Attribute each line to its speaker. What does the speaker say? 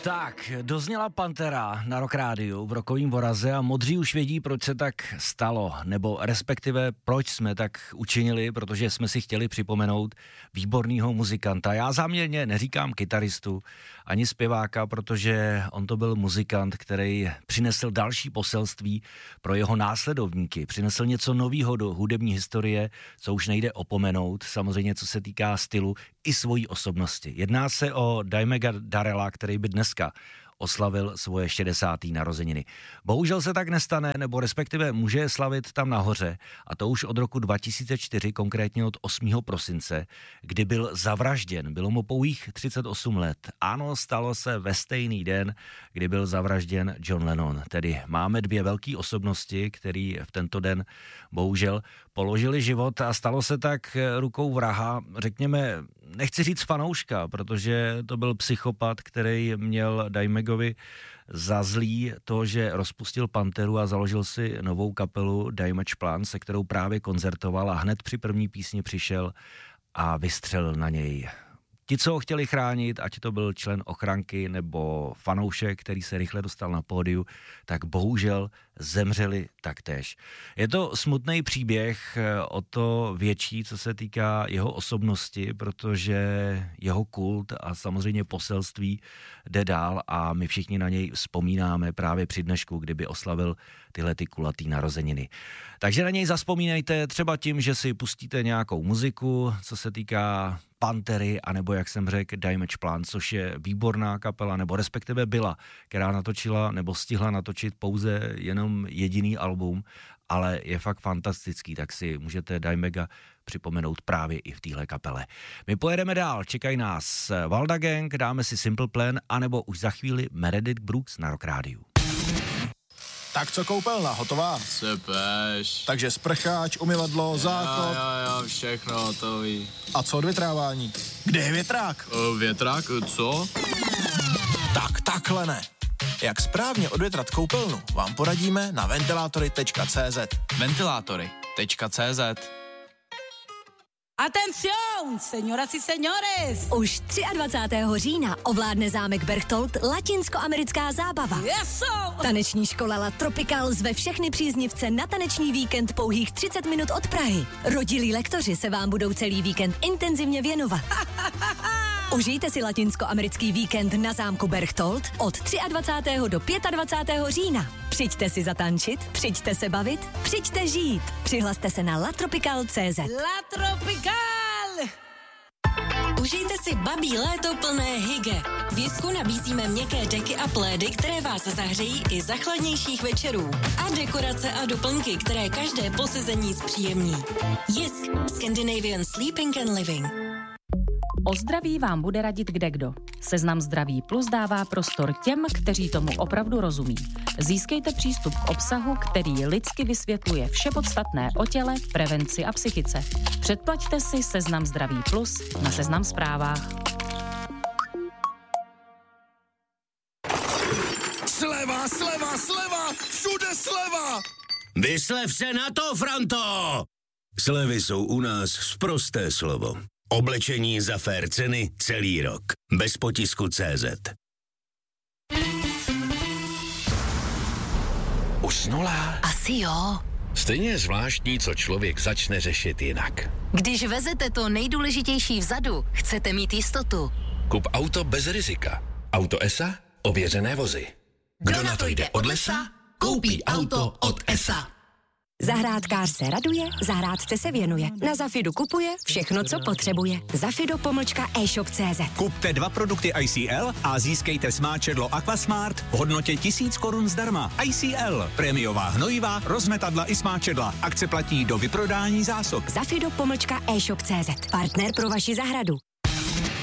Speaker 1: Tak, dozněla Pantera na Rock Rádiu v Rockovým voraze a modří už vědí, proč se tak stalo, nebo respektive proč jsme tak učinili, protože jsme si chtěli připomenout výborného muzikanta. Já záměrně neříkám kytaristu ani zpěváka, protože on to byl muzikant, který přinesl další poselství pro jeho následovníky. Přinesl něco nového do hudební historie, co už nejde opomenout, samozřejmě co se týká stylu i svojí osobnosti. Jedná se o Dimega Darrella, který by dneska oslavil svoje 60. narozeniny. Bohužel se tak nestane, nebo respektive může je slavit tam nahoře, a to už od roku 2004, konkrétně od 8. prosince, kdy byl zavražděn. Bylo mu pouhých 38 let. Ano, stalo se ve stejný den, kdy byl zavražděn John Lennon. Tedy máme dvě velké osobnosti, který v tento den bohužel položili život a stalo se tak rukou vraha, řekněme, nechci říct fanouška, protože to byl psychopat, který měl Dimegovi za zlý to, že rozpustil Panteru a založil si novou kapelu Damage Plan, se kterou právě koncertoval, a hned při první písni přišel a vystřelil na něj. Ti, co ho chtěli chránit, ať to byl člen ochranky nebo fanoušek, který se rychle dostal na pódiu, tak bohužel zemřeli taktéž. Je to smutný příběh, o to větší, co se týká jeho osobnosti, protože jeho kult a samozřejmě poselství jde dál a my všichni na něj vzpomínáme právě při dnešku, kdyby oslavil tyhle ty kulatý narozeniny. Takže na něj zazpomínejte třeba tím, že si pustíte nějakou muziku, co se týká Pantery, anebo jak jsem řekl, Damage Plan, což je výborná kapela, nebo respektive byla, která natočila nebo stihla natočit pouze jenom jediný album, ale je fakt fantastický, tak si můžete Dimega připomenout právě i v téhle kapele. My pojedeme dál, čekají nás Valda Gang, dáme si Simple Plan, anebo už za chvíli Meredith Brooks na Rock Rádiu.
Speaker 2: Tak co koupelna, hotová?
Speaker 3: Sepeš.
Speaker 2: Takže sprcháč, umyvadlo, záchod.
Speaker 3: Jo, všechno hotový.
Speaker 2: A co odvětrávání? Kde je větrák?
Speaker 3: Větrák? Co?
Speaker 2: Tak takhle ne. Jak správně odvětrat koupelnu, vám poradíme na ventilátory.cz.
Speaker 3: Ventilátory.cz.
Speaker 4: Atención, señoras y señores!
Speaker 5: Už 23. října ovládne zámek Berchtold latinskoamerická zábava.
Speaker 4: Eso!
Speaker 5: Taneční škola La Tropical zve všechny příznivce na taneční víkend pouhých 30 minut od Prahy. Rodilí lektoři se vám budou celý víkend intenzivně věnovat. Užijte si latinskoamerický víkend na zámku Berchtold od 23. do 25. října. Přijďte si zatančit, přijďte se bavit, přijďte žít. Přihlaste se na latropical.cz.
Speaker 4: La Tropical!
Speaker 5: Užijte si babí léto plné hygge. V Jisku nabízíme měkké deky a plédy, které vás zahřejí i za chladnějších večerů. A dekorace a doplňky, které každé posezení zpříjemní. Jisk. Scandinavian Sleeping and Living.
Speaker 6: O zdraví vám bude radit kdekdo. Seznam Zdraví Plus dává prostor těm, kteří tomu opravdu rozumí. Získejte přístup k obsahu, který lidsky vysvětluje vše podstatné o těle, prevenci a psychice. Předplaťte si Seznam Zdraví Plus na Seznam Zprávách.
Speaker 2: Sleva, sleva, sleva! Všude sleva!
Speaker 7: Vyslev se na to, Franto! Slevy jsou u nás sprosté slovo. Oblečení za fair ceny celý rok. Bez potisku CZ.
Speaker 8: Usnula?
Speaker 5: Asi jo.
Speaker 8: Stejně je zvláštní, co člověk začne řešit jinak.
Speaker 5: Když vezete to nejdůležitější vzadu, chcete mít jistotu.
Speaker 8: Kup auto bez rizika. Auto ESA? Ověřené vozy. Kdo na to jde od lesa, koupí auto od ESA.
Speaker 5: Zahrádkář se raduje, zahrádce se věnuje. Na Zafidu kupuje všechno, co potřebuje. Zafido.e-shop.cz.
Speaker 9: Kupte 2 produkty ICL a získejte smáčedlo Aquasmart v hodnotě 1000 korun zdarma. ICL. Prémiová hnojivá, rozmetadla i smáčedla. Akce platí do vyprodání zásob.
Speaker 5: Zafido.e-shop.cz. Partner pro vaši zahradu.